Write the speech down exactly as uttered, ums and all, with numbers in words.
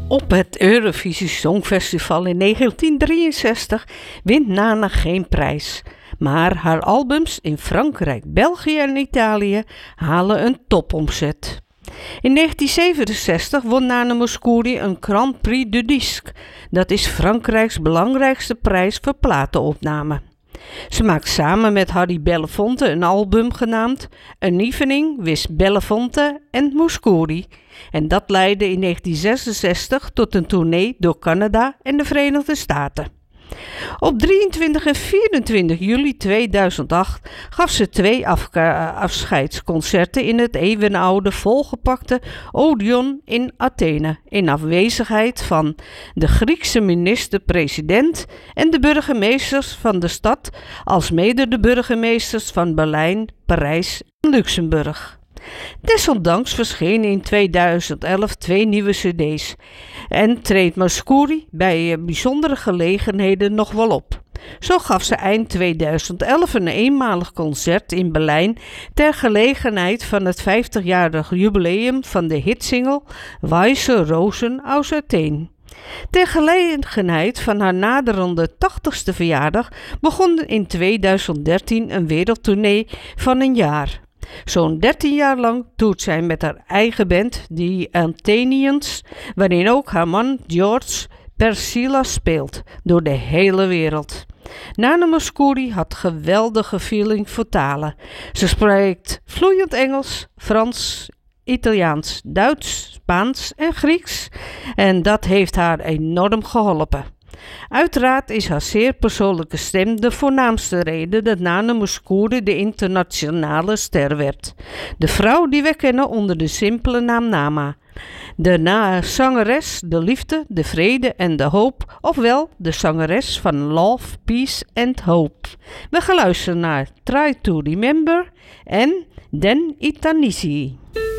Op het Eurovisie Songfestival in negentien drieënzestig wint Nana geen prijs. Maar haar albums in Frankrijk, België en Italië halen een topomzet. In negentien zevenenzestig won Nana Mouskouri een Grand Prix du Disque. Dat is Frankrijks belangrijkste prijs voor platenopname. Ze maakt samen met Harry Belafonte een album genaamd An Evening with Belafonte and Mouskouri. En dat leidde in negentien zesenzestig tot een tournee door Canada en de Verenigde Staten. Op drieëntwintig en vierentwintig juli tweeduizend acht gaf ze twee afka- afscheidsconcerten in het eeuwenoude volgepakte Odeon in Athene, in afwezigheid van de Griekse minister-president en de burgemeesters van de stad, alsmede de burgemeesters van Berlijn, Parijs en Luxemburg. Desondanks verschenen in tweeduizend elf twee nieuwe cd's en treedt Mouskouri bij bijzondere gelegenheden nog wel op. Zo gaf ze eind tweeduizend elf een eenmalig concert in Berlijn ter gelegenheid van het vijftigjarig jubileum van de hitsingle Weiße Rosen aus Athen. Ter gelegenheid van haar naderende tachtigste verjaardag begon in tweeduizend dertien een wereldtournee van een jaar. Zo'n dertien jaar lang toert zij met haar eigen band, The Athenians, waarin ook haar man George Persilas speelt, door de hele wereld. Nana Mouskouri had geweldige feeling voor talen. Ze spreekt vloeiend Engels, Frans, Italiaans, Duits, Spaans en Grieks en dat heeft haar enorm geholpen. Uiteraard is haar zeer persoonlijke stem de voornaamste reden dat Nana Mouskouri de internationale ster werd. De vrouw die we kennen onder de simpele naam Nama. De na- zangeres, de liefde, de vrede en de hoop, ofwel de zangeres van Love, Peace and Hope. We gaan luisteren naar Try to Remember en Den Itanisi.